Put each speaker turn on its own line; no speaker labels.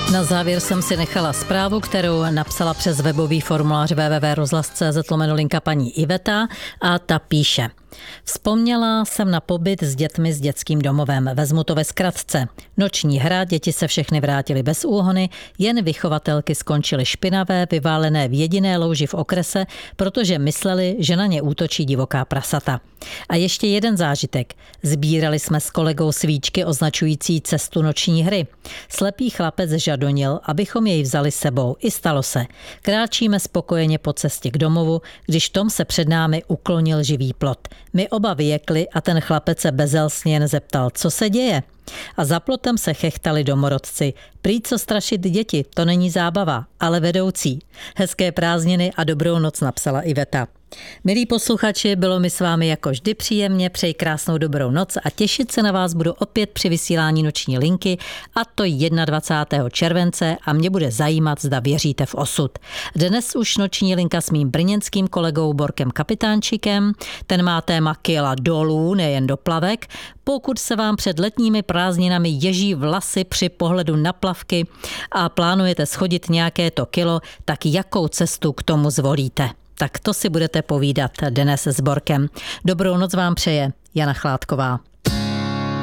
Na závěr jsem si nechala zprávu, kterou napsala přes webový formulář www.rozhlas.cz/linka paní Iveta a ta píše: Vzpomněla jsem na pobyt s dětmi s dětským domovem. Vezmu to ve zkratce. Noční hra, děti se všechny vrátily bez úhony, jen vychovatelky skončily špinavé, vyválené v jediné louži v okrese, protože mysleli, že na ně útočí divoká prasata. A ještě jeden zážitek. Sbírali jsme s kolegou svíčky označující cestu noční hry. Slepý chlapec žadonil, abychom jej vzali sebou. I stalo se. Kráčíme spokojeně po cestě k domovu, když Tom se před námi uklonil živý plot. My oba vyjekli a ten chlapec se bezelstně jen zeptal, co se děje. A za plotem se chechtali domorodci. Prý co strašit děti, to není zábava, ale vedoucí. Hezké prázdniny a dobrou noc, napsala Iveta. Milí posluchači, bylo mi s vámi jako vždy příjemně, přeji krásnou dobrou noc a těšit se na vás budu opět při vysílání Noční linky, a to 21. července, a mě bude zajímat, zda věříte v osud. Dnes už Noční linka s mým brněnským kolegou Borkem Kapitánčikem, ten má téma kila dolů, nejen do plavek. Pokud se vám před letními prázdninami ježí vlasy při pohledu na plavky a plánujete schodit nějaké to kilo, tak jakou cestu k tomu zvolíte? Tak to si budete povídat dnes s Borkem. Dobrou noc vám přeje Jana Chládková.